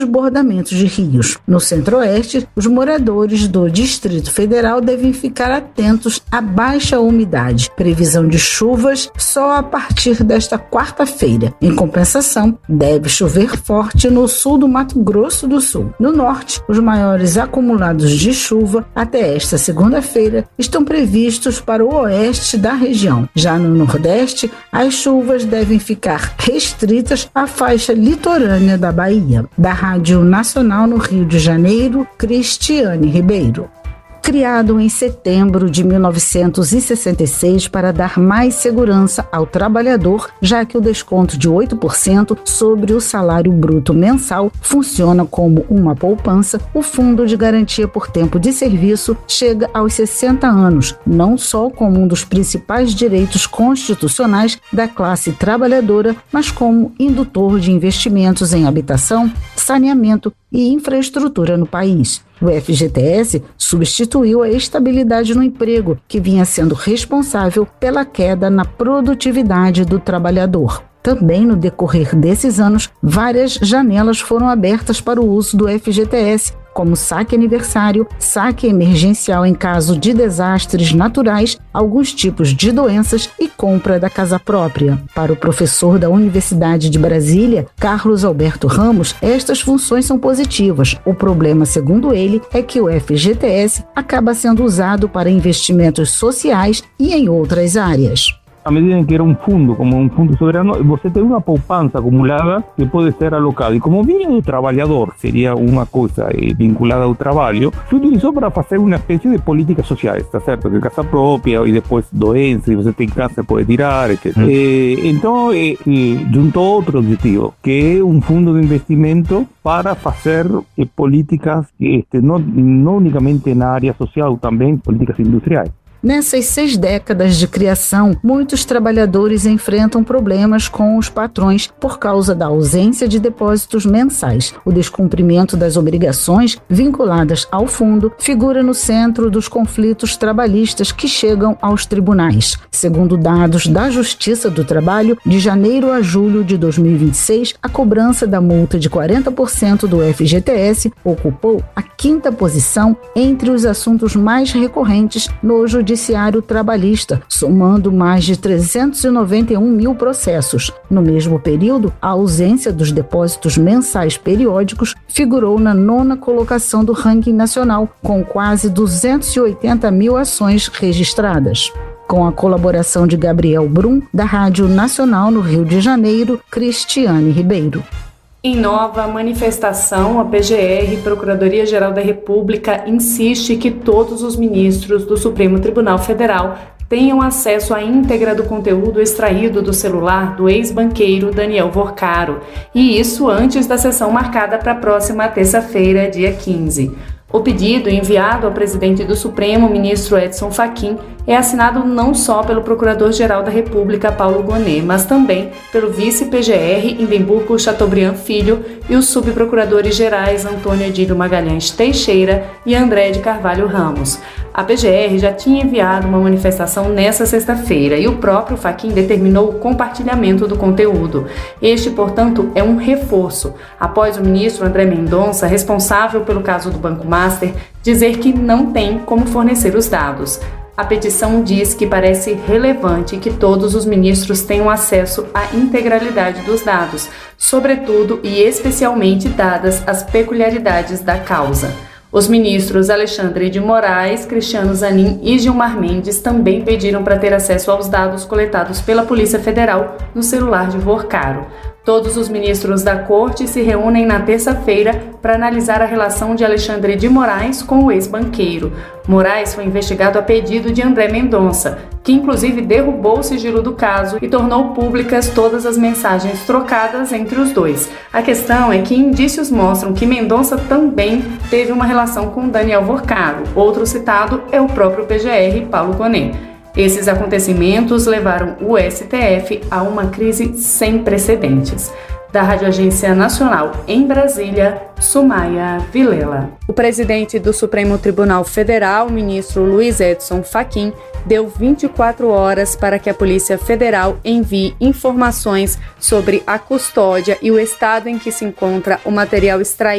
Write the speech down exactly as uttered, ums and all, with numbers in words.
desbordamentos de rios. No Centro-Oeste, os moradores do Distrito Federal devem ficar atentos à baixa umidade. Previsão de chuvas só a partir desta quarta-feira. Em compensação, deve chover forte no sul do Mato Grosso do Sul. No norte, os maiores acumulados de chuva até esta segunda-feira estão previstos para o oeste da região. Já no Nordeste, as chuvas devem ficar restritas à faixa litorânea da Bahia. Da Rádio Nacional no Rio de Janeiro, Cristiane Ribeiro. Criado em setembro de mil novecentos e sessenta e seis para dar mais segurança ao trabalhador, já que o desconto de oito por cento sobre o salário bruto mensal funciona como uma poupança, o Fundo de Garantia por Tempo de Serviço chega aos sessenta anos, não só como um dos principais direitos constitucionais da classe trabalhadora, mas como indutor de investimentos em habitação, saneamento e infraestrutura no país. O F G T S substituiu a estabilidade no emprego, que vinha sendo responsável pela queda na produtividade do trabalhador. Também no decorrer desses anos, várias janelas foram abertas para o uso do F G T S, como saque aniversário, saque emergencial em caso de desastres naturais, alguns tipos de doenças e compra da casa própria. Para o professor da Universidade de Brasília, Carlos Alberto Ramos, estas funções são positivas. O problema, segundo ele, é que o F G T S acaba sendo usado para investimentos sociais e em outras áreas. A medida em que era um fundo, como um fundo soberano, você tem uma poupança acumulada que pode ser alocada. E como vinha do trabalhador, seria uma coisa eh, vinculada ao trabalho, se utilizou para fazer uma espécie de políticas sociais, tá certo? Que casa própria e depois doença, e você tem câncer, pode tirar, etcétera. Hum. Eh, então, eh, juntou outro objetivo, que é um fundo de investimento para fazer eh, políticas, este, não, não unicamente na área social, também políticas industriais. Nessas seis décadas de criação, muitos trabalhadores enfrentam problemas com os patrões por causa da ausência de depósitos mensais. O descumprimento das obrigações vinculadas ao fundo figura no centro dos conflitos trabalhistas que chegam aos tribunais. Segundo dados da Justiça do Trabalho, de janeiro a julho de dois mil e vinte e seis, a cobrança da multa de quarenta por cento do F G T S ocupou a quinta posição entre os assuntos mais recorrentes no Judiciário Judiciário Trabalhista, somando mais de trezentos e noventa e um mil processos. No mesmo período, a ausência dos depósitos mensais periódicos figurou na nona colocação do ranking nacional, com quase duzentos e oitenta mil ações registradas. Com a colaboração de Gabriel Brum, da Rádio Nacional no Rio de Janeiro, Cristiane Ribeiro. Em nova manifestação, a P G R, Procuradoria-Geral da República, insiste que todos os ministros do Supremo Tribunal Federal tenham acesso à íntegra do conteúdo extraído do celular do ex-banqueiro Daniel Vorcaro, e isso antes da sessão marcada para a próxima terça-feira, dia quinze. O pedido, enviado ao presidente do Supremo, ministro Edson Fachin, é assinado não só pelo Procurador-Geral da República, Paulo Gonet, mas também pelo vice-P G R, Indemburgo Chateaubriand Filho, e os subprocuradores-gerais Antônio Edílio Magalhães Teixeira e André de Carvalho Ramos. A P G R já tinha enviado uma manifestação nesta sexta-feira e o próprio Fachin determinou o compartilhamento do conteúdo. Este, portanto, é um reforço, após o ministro André Mendonça, responsável pelo caso do Banco Master, dizer que não tem como fornecer os dados. A petição diz que parece relevante que todos os ministros tenham acesso à integralidade dos dados, sobretudo e especialmente dadas as peculiaridades da causa. Os ministros Alexandre de Moraes, Cristiano Zanin e Gilmar Mendes também pediram para ter acesso aos dados coletados pela Polícia Federal no celular de Vorcaro. Todos os ministros da Corte se reúnem na terça-feira para analisar a relação de Alexandre de Moraes com o ex-banqueiro. Moraes foi investigado a pedido de André Mendonça, que inclusive derrubou o sigilo do caso e tornou públicas todas as mensagens trocadas entre os dois. A questão é que indícios mostram que Mendonça também teve uma relação com Daniel Vorcaro. Outro citado é o próprio P G R, Paulo Gonet. Esses acontecimentos levaram o S T F a uma crise sem precedentes. Da Rádio Agência Nacional em Brasília, Sumaia Vilela. O presidente do Supremo Tribunal Federal, o ministro Luiz Edson Fachin, deu vinte e quatro horas para que a Polícia Federal envie informações sobre a custódia e o estado em que se encontra o material extraído